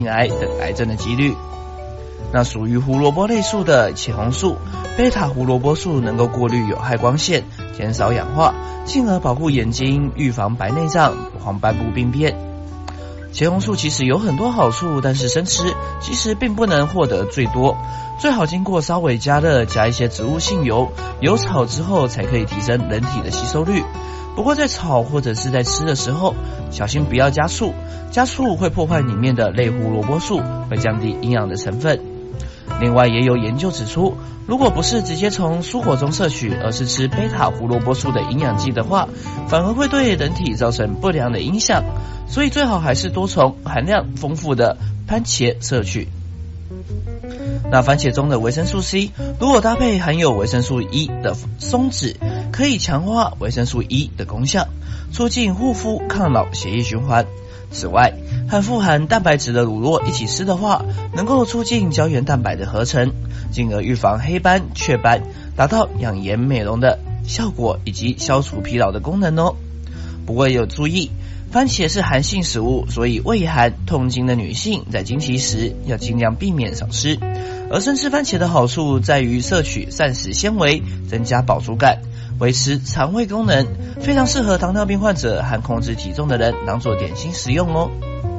癌等癌症的几率。那属于胡萝卜类素的茄红素、贝塔胡萝卜素能够过滤有害光线，减少氧化，进而保护眼睛，预防白内障、黄斑部病变。茄红素其实有很多好处，但是生吃其实并不能获得最多，最好经过稍微加热，加一些植物性油，油炒之后才可以提升人体的吸收率。不过在炒或者是在吃的时候，小心不要加醋，加醋会破坏里面的类胡萝卜素，会降低营养的成分。另外也有研究指出，如果不是直接从蔬果中摄取，而是吃贝塔胡萝卜素的营养剂的话，反而会对人体造成不良的影响，所以最好还是多从含量丰富的番茄摄取。那番茄中的维生素 C 如果搭配含有维生素 E 的松子，可以强化维生素 E 的功效，促进护肤、抗老、血液循环。此外，和富含蛋白质的乳酪一起吃的话，能够促进胶原蛋白的合成，进而预防黑斑、雀斑，达到养颜美容的效果以及消除疲劳的功能哦。不过也有注意，番茄是寒性食物，所以畏寒痛经的女性在经期时要尽量避免少吃。而生吃番茄的好处在于摄取膳食纤维，增加饱足感，维持肠胃功能，非常适合糖尿病患者和控制体重的人当做点心食用哦。